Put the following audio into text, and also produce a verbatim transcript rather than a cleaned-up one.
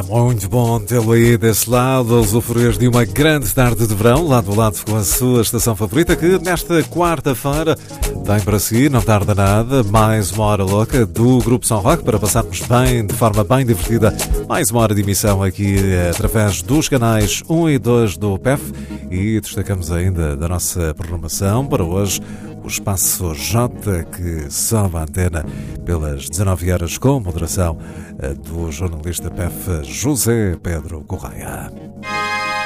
Muito bom tê-lo aí desse lado, usufruir de uma grande tarde de verão, lado a lado com a sua estação favorita, que nesta quarta-feira vem para si, não tarda nada, mais uma hora louca do Grupo São Roque, para passarmos bem, de forma bem divertida, mais uma hora de emissão aqui através dos canais um e dois do P E F, e destacamos ainda da nossa programação para hoje o Espaço J, que sobe a antena pelas dezanove horas com moderação do jornalista P E F José Pedro Correia.